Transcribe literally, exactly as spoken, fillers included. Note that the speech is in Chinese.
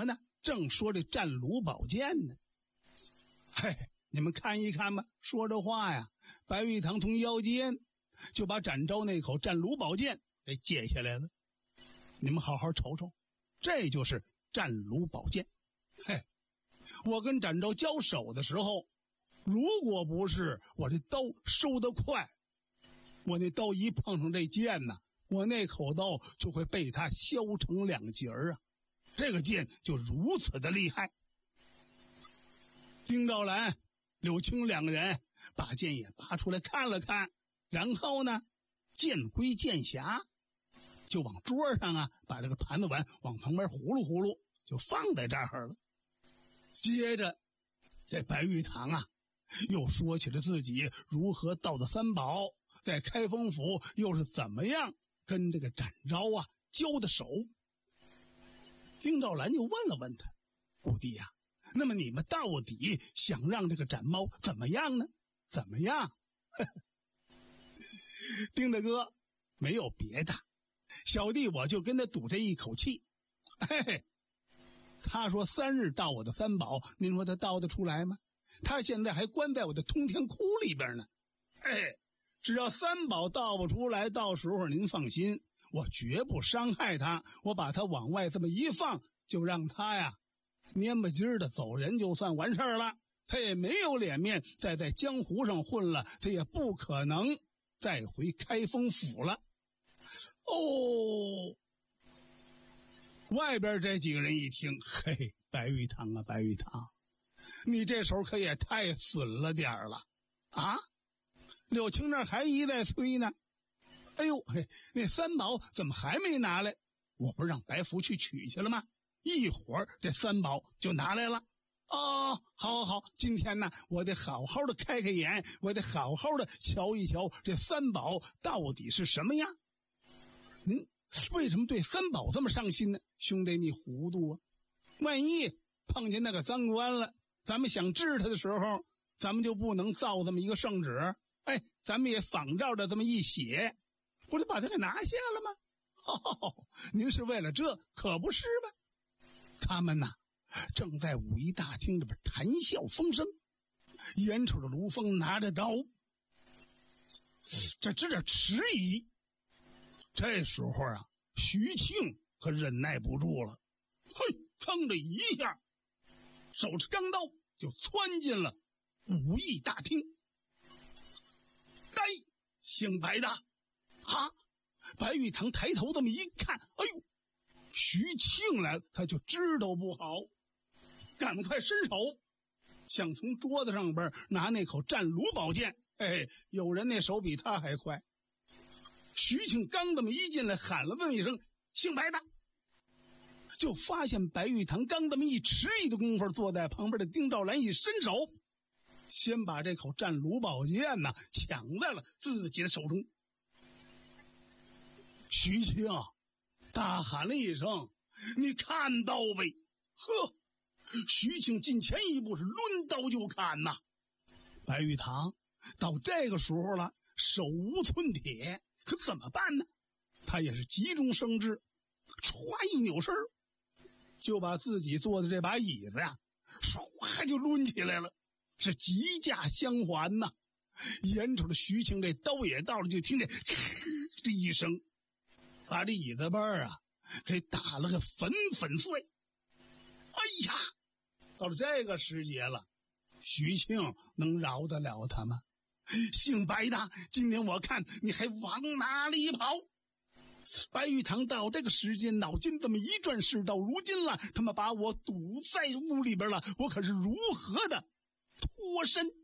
么呢？正说这战卢宝剑呢。嘿，你们看一看吧。说这话呀，白玉堂从腰间就把展昭那口战卢宝剑给解下来了。你们好好瞅瞅，这就是战卢宝剑。嘿，我跟展昭交手的时候，如果不是我这刀收得快，我那刀一碰上这剑呢，我那口刀就会被他削成两截儿啊！这个剑就如此的厉害。丁兆兰、柳青两个人把剑也拔出来看了看，然后呢，剑归剑匣，就往桌上啊，把这个盘子碗往旁边葫芦葫芦，就放在这儿了。接着，这白玉堂啊，又说起了自己如何盗的三宝，在开封府又是怎么样跟这个展昭啊交的手。丁兆兰就问了问他：“五弟呀、啊，那么你们到底想让这个展猫怎么样呢？怎么样？”丁大哥没有别的，小弟我就跟他赌这一口气。嘿嘿，他说三日盗我的三宝，您说他盗得出来吗？他现在还关在我的通天窟里边呢。哎，只要三宝盗不出来，到时候您放心，我绝不伤害他，我把他往外这么一放，就让他呀蔫巴唧的走人，就算完事儿了。他也没有脸面再在江湖上混了，他也不可能再回开封府了。哦，外边这几个人一听，嘿，白玉堂啊，白玉堂，你这手可也太损了点儿了啊！柳青那还一再催呢。哎呦，嘿，那三宝怎么还没拿来？我不是让白福去取去了吗？一会儿这三宝就拿来了。哦，好好好，今天呢，我得好好的开开眼，我得好好的瞧一瞧这三宝到底是什么样。嗯，为什么对三宝这么上心呢？兄弟，你糊涂啊！万一碰见那个赃官了，咱们想治他的时候，咱们就不能造这么一个圣旨，哎，咱们也仿照着这么一写，不是把他给拿下了吗？哦，您是为了这，可不是吗？他们呐，正在武艺大厅里边谈笑风生，眼瞅着卢峰拿着刀，这这点迟疑。这时候啊，徐庆可忍耐不住了，嘿，噌的一下，手持钢刀就窜进了武艺大厅。该姓白的啊！白玉堂抬头这么一看，哎呦，徐庆来了，他就知道不好，赶快伸手想从桌子上边拿那口战卢宝剑。哎，有人那手比他还快。徐庆刚这么一进来，喊了问一声姓白的，就发现白玉堂刚这么一迟疑的功夫，坐在旁边的丁兆兰一伸手，先把这口战卢宝剑呢抢在了自己的手中。徐庆大喊了一声：“你看刀呗！”呵，徐庆近前一步是抡刀就砍呐。白玉堂到这个时候了，手无寸铁，可怎么办呢？他也是急中生智，歘一扭身，就把自己坐的这把椅子呀，唰就抡起来了，是急驾相还呐。眼瞅着徐庆这刀也到了，就听见咔这一声，把这椅子背儿啊给打了个粉粉碎。哎呀，到了这个时节了，徐庆能饶得了他吗？姓白的，今天我看你还往哪里跑？白玉堂到这个时间脑筋这么一转，事到如今了，他们把我堵在屋里边了，我可是如何的脱身？